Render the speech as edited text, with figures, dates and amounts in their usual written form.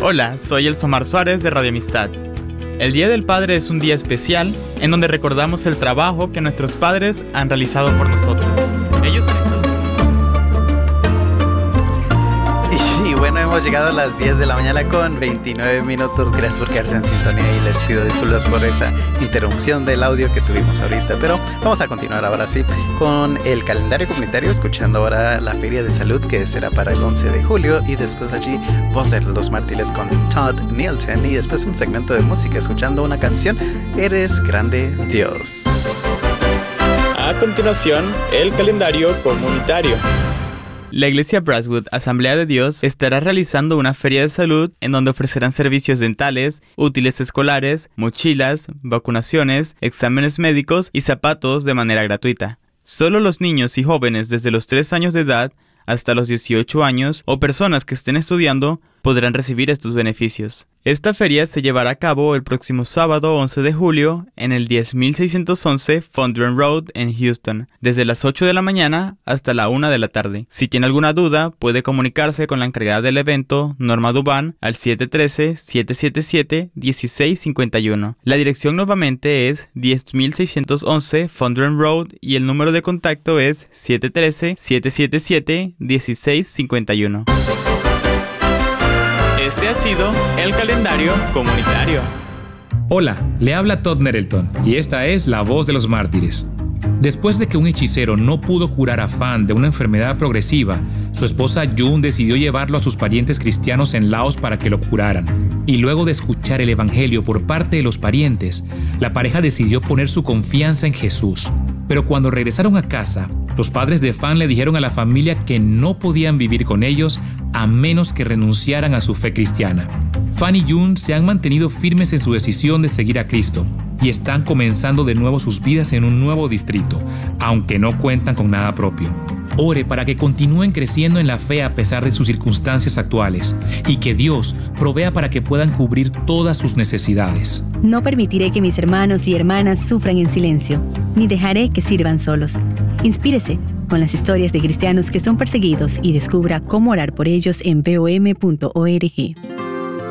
Hola, soy Elsomar Suárez de Radio Amistad. El Día del Padre es un día especial en donde recordamos el trabajo que nuestros padres han realizado por nosotros. Ellos han estado... Y bueno, hemos llegado a las 10 de la mañana con 29 minutos. Gracias por quedarse en sintonía y les pido disculpas por esa interrupción del audio que tuvimos ahorita. Pero vamos a continuar ahora sí con el calendario comunitario, escuchando ahora la Feria de Salud que será para el 11 de julio y después allí Voz de los Mártires con Todd Nielsen y después un segmento de música escuchando una canción, Eres Grande Dios. A continuación, el calendario comunitario. La Iglesia Brasswood Asamblea de Dios estará realizando una feria de salud en donde ofrecerán servicios dentales, útiles escolares, mochilas, vacunaciones, exámenes médicos y zapatos de manera gratuita. Solo los niños y jóvenes desde los 3 años de edad hasta los 18 años o personas que estén estudiando podrán recibir estos beneficios. Esta feria se llevará a cabo el próximo sábado 11 de julio en el 10611 Fondren Road en Houston, desde las 8 de la mañana hasta la 1 de la tarde. Si tiene alguna duda, puede comunicarse con la encargada del evento, Norma Dubán, al 713-777-1651. La dirección nuevamente es 10611 Fondren Road y el número de contacto es 713-777-1651. Este ha sido el calendario comunitario. Hola, le habla Todd Nettleton y esta es La Voz de los Mártires. Después de que un hechicero no pudo curar a Fan de una enfermedad progresiva, su esposa June decidió llevarlo a sus parientes cristianos en Laos para que lo curaran. Y luego de escuchar el evangelio por parte de los parientes, la pareja decidió poner su confianza en Jesús. Pero cuando regresaron a casa, los padres de Fan le dijeron a la familia que no podían vivir con ellos a menos que renunciaran a su fe cristiana. Fan y June se han mantenido firmes en su decisión de seguir a Cristo y están comenzando de nuevo sus vidas en un nuevo distrito, aunque no cuentan con nada propio. Ore para que continúen creciendo en la fe a pesar de sus circunstancias actuales y que Dios provea para que puedan cubrir todas sus necesidades. No permitiré que mis hermanos y hermanas sufran en silencio, ni dejaré que sirvan solos. Inspírese con las historias de cristianos que son perseguidos y descubra cómo orar por ellos en vom.org.